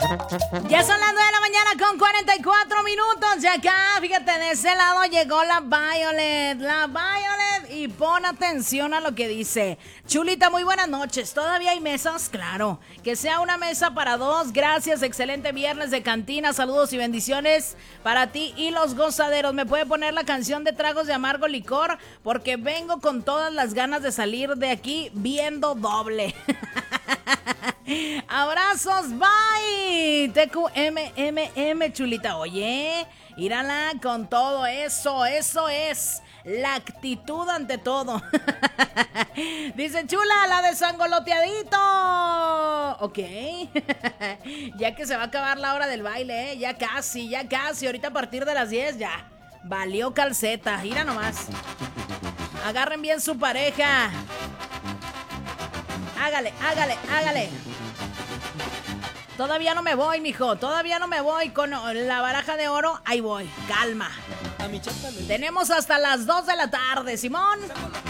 Ya son las 9 de la mañana con 44 minutos. Ya acá, fíjate, de ese lado llegó la Violet. La Violet. Y pon atención a lo que dice. Chulita, muy buenas noches. ¿Todavía hay mesas? Claro. Que sea una mesa para dos. Gracias. Excelente viernes de cantina. Saludos y bendiciones para ti y los gozaderos. ¿Me puede poner la canción de Tragos de Amargo Licor? Porque vengo con todas las ganas de salir de aquí viendo doble. Abrazos, bye. TQMMM, chulita. Oye, írala con todo eso. Eso es la actitud ante todo. Dice chula, la de sangoloteadito. Ok. Ya que se va a acabar la hora del baile, ya casi. Ahorita a partir de las 10 ya. Valió calceta. Mira nomás. Agarren bien su pareja. Hágale. Todavía no me voy, mijo. Todavía no me voy con la baraja de oro. Ahí voy. Calma. Tenemos hasta las 2 de la tarde, Simón.